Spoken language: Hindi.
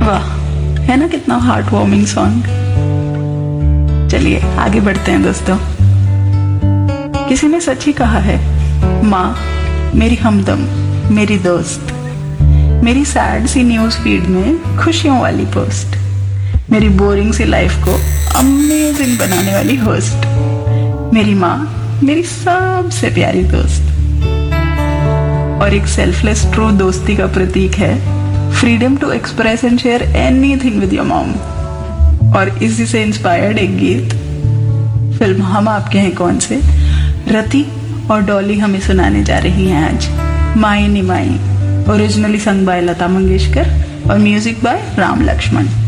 वाह, है ना कितना हार्ट वार्मिंग सॉन्ग। चलिए आगे बढ़ते हैं दोस्तों। किसी ने सच ही कहा है, माँ मेरी हमदम, मेरी दोस्त, मेरी सैड सी न्यूज फीड में खुशियों वाली पोस्ट, मेरी बोरिंग सी लाइफ को अमेजिंग बनाने वाली होस्ट, मेरी माँ मेरी सबसे प्यारी दोस्त। और एक सेल्फलेस ट्रू दोस्ती का प्रतीक है freedom to express and share anything with your mom. और इसी से इंस्पायर्ड एक गीत फिल्म हम आपके हैं कौन से रति और डॉली हमें सुनाने जा रही हैं आज, माई नी माई, originally sung by Lata Mangeshkar और म्यूजिक बाय राम लक्ष्मण।